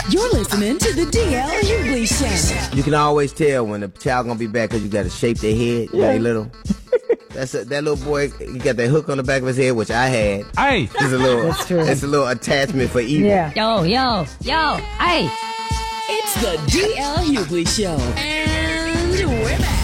You're listening to the DL Hughley Show. You can always tell when a child gonna be back because you gotta shape their head. Yeah. Little. That little boy, he got that hook on the back of his head, which I had. Hey, it's a little attachment for evil. Yeah. Yo, hey. It's the DL Hughley Show. And we're back.